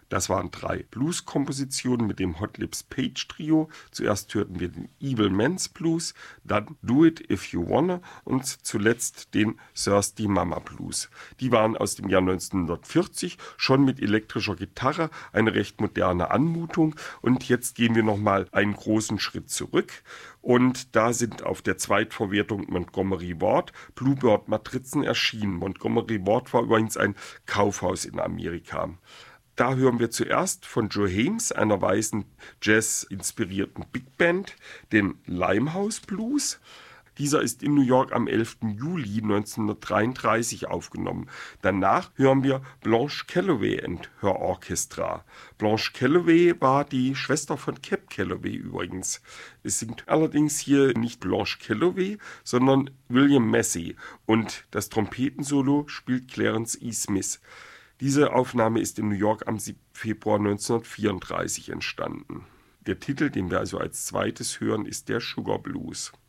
Das waren 3 Blues-Kompositionen mit dem Hot Lips Page Trio. Zuerst hörten wir den Evil Man's Blues, dann Do It If You Wanna und zuletzt den Thirsty Mama Blues. Die waren aus dem Jahr 1940, schon mit elektrischer Gitarre, eine recht moderne Anmutung. Und jetzt gehen wir nochmal einen großen Schritt zurück. Und da sind auf der Zweitverwertung Montgomery Ward Bluebird Matrizen erschienen. Montgomery Ward war übrigens ein Kaufhaus in Amerika. Da hören wir zuerst von Joe Hames, einer weißen Jazz-inspirierten Big Band, den Limehouse Blues. Dieser ist in New York am 11. Juli 1933 aufgenommen. Danach hören wir Blanche Calloway and Her Orchestra. Blanche Calloway war die Schwester von Cab Calloway übrigens. Es singt allerdings hier nicht Blanche Calloway, sondern William Massey. Und das Trompetensolo spielt Clarence E. Smith. Diese Aufnahme ist in New York am 7. Februar 1934 entstanden. Der Titel, den wir also als zweites hören, ist der Sugar Blues.